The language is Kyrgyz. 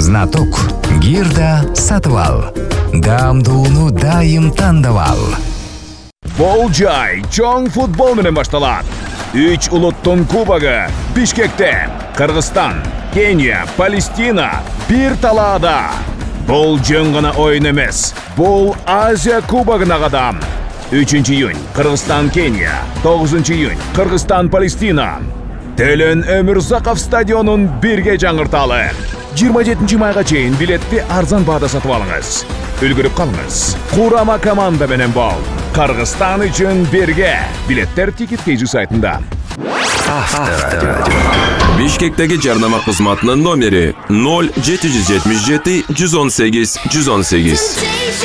Знаток Гирда сатып ал. Даамдууну дайым тандап ал. Бул жай чоң футбол менен башталат. 3 улуттун кубогу Бишкекте. Кыргызстан, Кения, Палестина бир талаада. Бул жөн гана оюн эмес. Бул Азия кубогуна кадам. 3 июнь Кыргызстан, Кения. 9 июнь Кыргызстан, Палестина. Телен Өмүрзаков стадионун бирге жаңырталы. 27 майга чейин билетти арзан баада сатып алыңыз. Үлгүрүп калыңыз. Курама команда менен бол. Кыргызстан үчүн бирге. Билеттер Ticket.kz сайтында. Бишкектеги жарнама кызматынын номери 0777 118 118.